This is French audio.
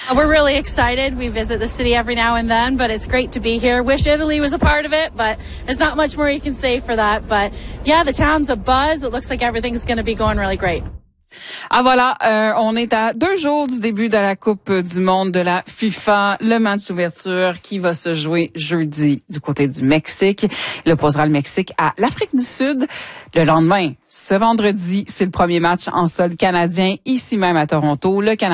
We're really excited. We visit the city every now and then, but it's great to be here. Wish Italy was a part of it, but there's not much more you can say for that. But yeah, the town's abuzz. It looks like everything's going to be going really great. Ah voilà, on est à 2 jours du début de la Coupe du monde de la FIFA. Le match d'ouverture qui va se jouer jeudi du côté du Mexique. Il opposera le Mexique à l'Afrique du Sud. Le lendemain, ce vendredi, c'est le premier match en sol canadien ici même à Toronto. Le Canada